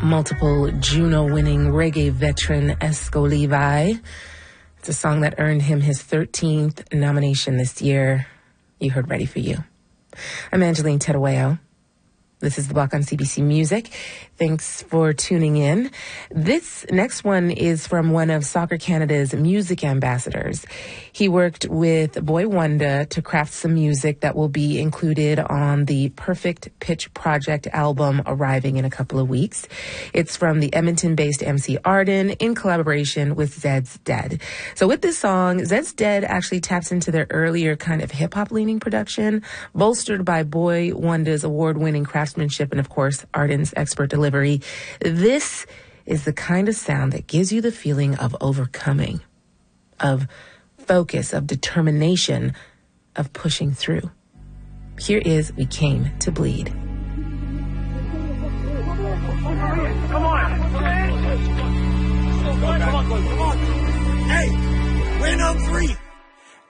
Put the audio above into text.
multiple Juno-winning reggae veteran Esco Levi. It's a song that earned him his 13th nomination this year. You heard Ready For You. I'm Angeline Terueo. This is The Block on CBC Music. Thanks for tuning in. This next one is from one of Soccer Canada's music ambassadors. He worked with Boy Wonder to craft some music that will be included on the Perfect Pitch Project album arriving in a couple of weeks. It's from the Edmonton-based MC Arden in collaboration with Zed's Dead. So with this song, Zed's Dead actually taps into their earlier kind of hip-hop leaning production, bolstered by Boy Wonder's award-winning craftsmanship and, of course, Arden's expert delivery. This is the kind of sound that gives you the feeling of overcoming, of focus, of determination, of pushing through. Here is We Came to Bleed. Come on! Come on! Hey, win on 3!